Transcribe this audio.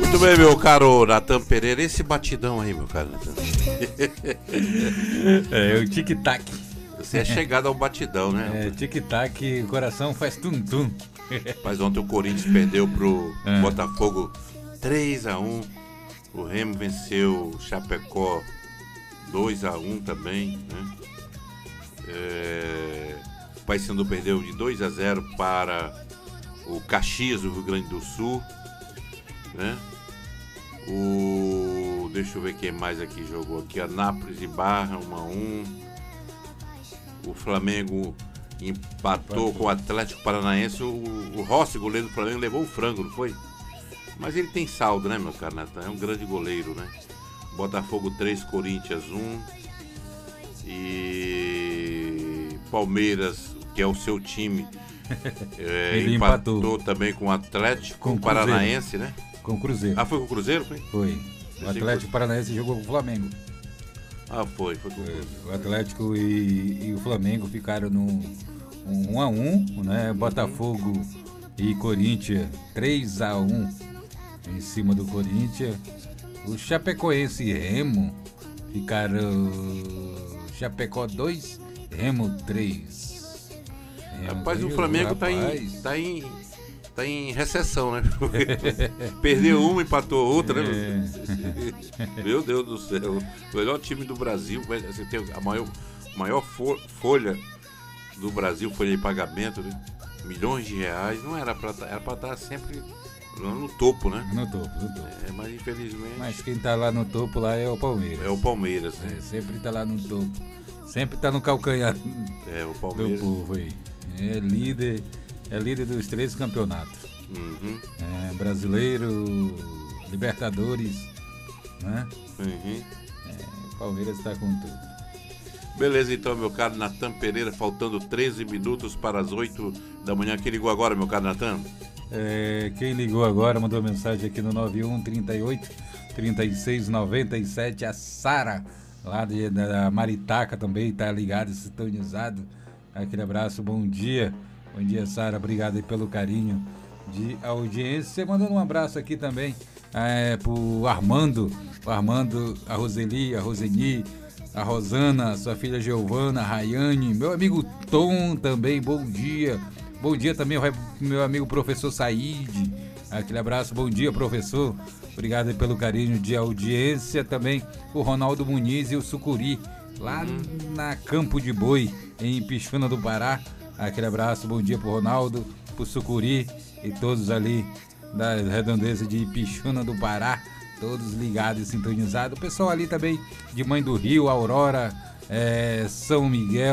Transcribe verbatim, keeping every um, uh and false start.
Muito bem, meu caro Natan Pereira. Esse batidão aí, meu caro Natan. É, o tic-tac. Você é chegado ao batidão, né? É, tic-tac, o coração faz tum-tum. Mas ontem o Corinthians perdeu pro É. Botafogo três a um. O Remo venceu o Chapecó dois a um também, né? É... O Paysandu perdeu de dois a zero para o Caxias, do Rio Grande do Sul, né? O... Deixa eu ver quem mais aqui jogou aqui. Anápolis e Barra, um a um. O Flamengo empatou com o Atlético Paranaense. O, o Rossi, goleiro do Flamengo, levou um frango, não foi? Mas ele tem saldo, né, meu caro Natan? É um grande goleiro, né? Botafogo três, Corinthians um. E Palmeiras, que é o seu time, é, Ele empatou, empatou também com o Atlético Com o Paranaense, né? Com o Cruzeiro. Ah, foi com o Cruzeiro? Foi? Foi. O Atlético Paranaense jogou com o Flamengo. Ah, foi, foi com o Foi. Cruzeiro. O Atlético e, e o Flamengo ficaram no um, um a um, né? Botafogo e Corinthians três a um em cima do Corinthians. O Chapecoense e Remo ficaram Chapecó dois, Remo três. Remo Rapaz, o ganhou, Flamengo tá em, rapaz. tá em tá em recessão, né? Perdeu uma, empatou outra, né? É. Meu Deus do céu. O melhor time do Brasil, você tem a maior, maior fo- folha do Brasil, folha de pagamento, né? Milhões de reais, não era pra, era pra estar sempre no topo, né? No topo, no topo. É, mas infelizmente Mas quem tá lá no topo lá é o Palmeiras. é o Palmeiras, né? É, sempre tá lá no topo. Sempre tá no calcanhar É o do Palmeiras. povo aí. É líder, é líder dos três campeonatos. Uhum, É, brasileiro, Libertadores, né? uhum. É, o Palmeiras tá com tudo. Beleza, então, meu caro Natan Pereira, faltando treze minutos para as oito da manhã. Quem ligou agora, meu caro Natan? É, quem ligou agora mandou mensagem aqui no nove um, trinta e oito, trinta e seis, noventa e sete. A Sara, lá de, da Maritaca também, tá ligado, sintonizado. Aquele abraço, bom dia. Bom dia, Sara. Obrigado aí pelo carinho de audiência. Mandando um abraço aqui também é, pro Armando, o Armando, a Roseli, a Roseni, a Rosana, sua filha Giovana, a Rayane, meu amigo Tom também, bom dia. Bom dia também ao meu amigo professor Said. Aquele abraço, bom dia, professor. Obrigado aí pelo carinho de audiência. Também o Ronaldo Muniz e o Sucuri, lá Uhum. na Campo de Boi, em Pixuna do Pará. Aquele abraço, bom dia pro Ronaldo, pro Sucuri e todos ali da redondeza de Pixuna do Pará. Todos ligados e sintonizados. O pessoal ali também de Mãe do Rio, Aurora, é, São Miguel.